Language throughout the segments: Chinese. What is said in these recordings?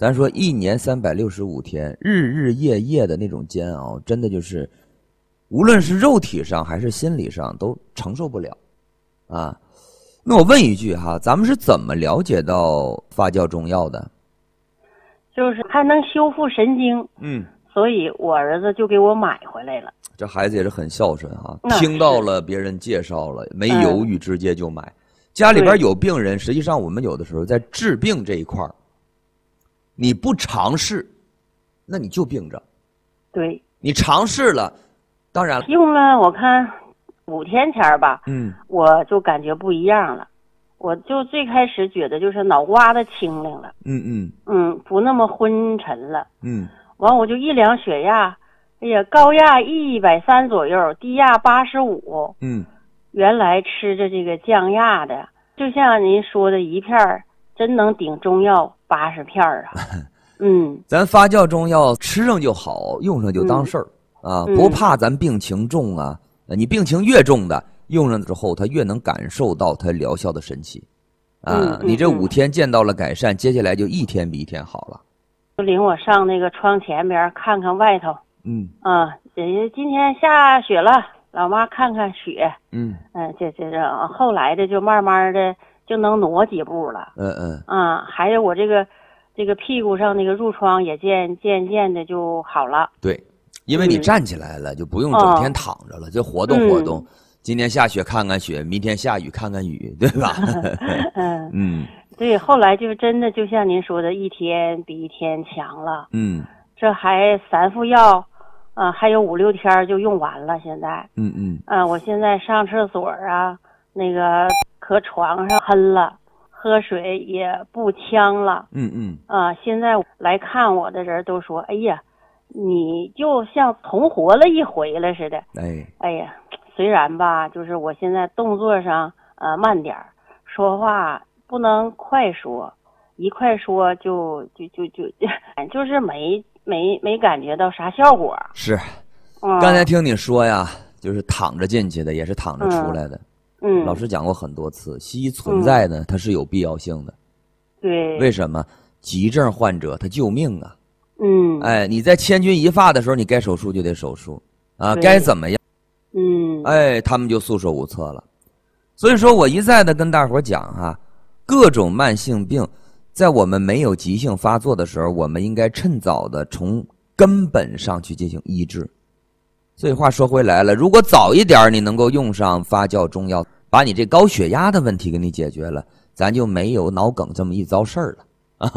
咱说1年365天，日日夜夜的那种煎熬，真的就是无论是肉体上还是心理上都承受不了啊。那我问一句哈，咱们是怎么了解到发酵中药的？ 就是还能修复神经，所以我儿子就给我买回来了。 这孩子也是很孝顺哈，听到了别人介绍了，没犹豫直接就买。家里边有病人，实际上我们有的时候在治病这一块你不尝试，那你就病着。 对， 你尝试了，当然了， 用了我看5天前吧，我就感觉不一样了。我就最开始觉得就是脑瓜子清灵了，不那么昏沉了，完我就一量血压，哎呀，高压130左右，低压85，原来吃着这个降压的，就像您说的一片真能顶中药80片啊。 咱发酵中药吃上就好，用上就当事儿啊，不怕咱病情重啊。你病情越重的，用上之后，它越能感受到它疗效的神奇啊。你这5天见到了改善，接下来就一天比一天好了。 就领我上那个窗前边看看外头，今天下雪了，老妈看看雪，这后来的就慢慢的就能挪几步了，还有我这个屁股上那个褥疮也渐渐的就好了。对， 因为你站起来了，就不用整天躺着了，就活动活动。今天下雪看看雪，明天下雨看看雨，对吧？ 对，后来就真的就像您说的，一天比一天强了。这还3副药，还有5、6天就用完了。现在，我现在上厕所啊，那个搁床上哼了，喝水也不呛了。现在来看我的人都说，哎呀，你就像重活了一回了似的。哎呀，虽然吧，就是我现在动作上慢点，说话不能快说，一快说就是没感觉到啥效果。 是，刚才听你说呀，就是躺着进去的，也是躺着出来的。老师讲过很多次，西医存在呢，它是有必要性的。 对， 为什么？急症患者他救命啊。你在千钧一发的时候，你该手术就得手术啊，该怎么样？他们就束手无策了。所以说我一再的跟大伙讲哈，各种慢性病，在我们没有急性发作的时候，我们应该趁早的从根本上去进行医治。所以话说回来了，如果早一点你能够用上发酵中药，把你这高血压的问题给你解决了，咱就没有脑梗这么一遭事儿了。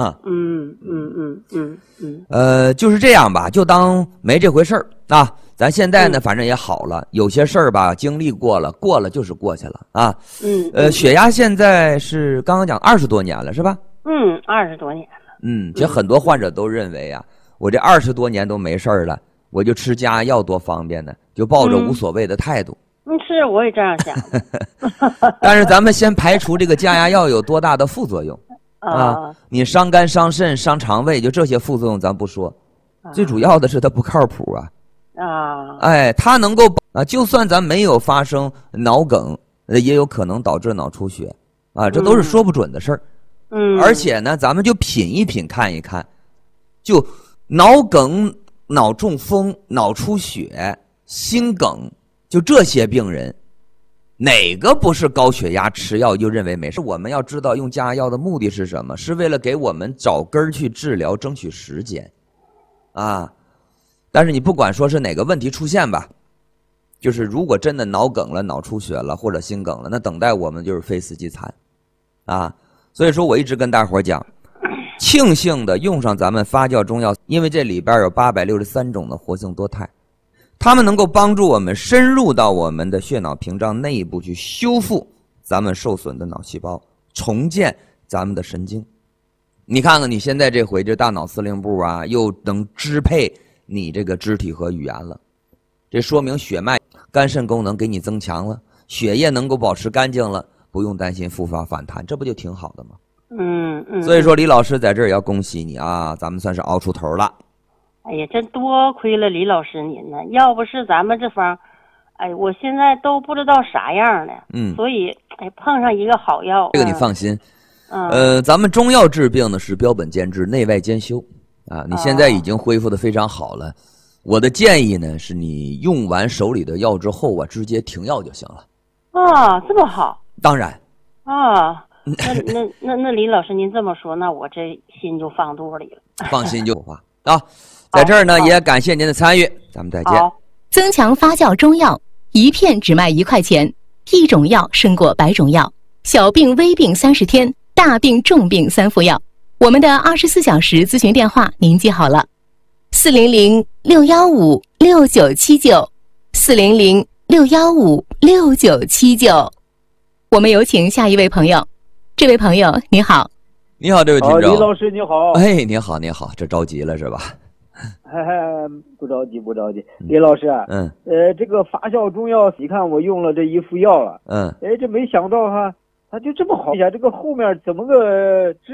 就是这样吧，就当没这回事儿啊。咱现在呢，反正也好了，有些事儿吧，经历过了就是过去了啊。血压现在是刚刚讲20多年了，是吧 ？20多年了。 其实很多患者都认为啊，我这20多年都没事儿了，我就吃降压药多方便呢，就抱着无所谓的态度。 是，我也这样想。 但是咱们先排除这个降压药有多大的副作用。你伤肝伤肾伤肠胃，就这些副作用咱不说，最主要的是它不靠谱啊。它能够就算咱没有发生脑梗，也有可能导致脑出血啊，这都是说不准的事儿。而且呢，咱们就品一品看一看，就脑梗、脑中风、脑出血、心梗，就这些病人。哪个不是高血压吃药就认为没事？我们要知道用降压药的目的是什么，是为了给我们找根儿去治疗，争取时间啊。但是你不管说是哪个问题出现吧，就是如果真的脑梗了、脑出血了或者心梗了，那等待我们就是非死即残啊。所以说我一直跟大伙讲，庆幸的用上咱们发酵中药，因为这里边有863种的活性多肽，它们能够帮助我们深入到我们的血脑屏障内部去修复咱们受损的脑细胞，重建咱们的神经。你看看你现在这回这大脑司令部啊，又能支配你这个肢体和语言了，这说明血脉肝肾功能给你增强了，血液能够保持干净了，不用担心复发反弹，这不就挺好的吗？所以说李老师在这儿也要恭喜你啊，咱们算是熬出头了。 哎呀，真多亏了李老师您呢，要不是咱们这方，我现在都不知道啥样了。所以碰上一个好药， 这个你放心， 咱们中药治病呢是标本兼治，内外兼修啊。你现在已经恢复得非常好了，我的建议呢是你用完手里的药之后啊，直接停药就行了。 啊，这么好？ 当然。 啊，那李老师您这么说，那我这心就放肚里了。 放心就话啊，在这儿呢也感谢您的参与，咱们再见。 增强发酵中药，一片只卖1块钱，一种药胜过100种药。小病微病30天，大病重病3副药。我们的24小时咨询电话您记好了，400-615-6979，400-615-6979。我们有请下一位朋友。这位朋友你好。 你好，这位听众。 李老师你好。 哎，你好，这着急了是吧？ 不着急。李老师，这个发酵中药，你看我用了这1副药了，这没想到哈，它就这么好呀，这个后面怎么个